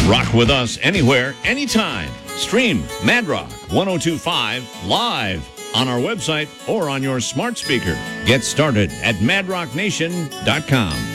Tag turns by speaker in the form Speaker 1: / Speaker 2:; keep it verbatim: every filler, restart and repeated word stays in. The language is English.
Speaker 1: Rock with us anywhere, anytime. Stream Mad Rock ten twenty-five live on our website or on your smart speaker. Get started at mad rock nation dot com.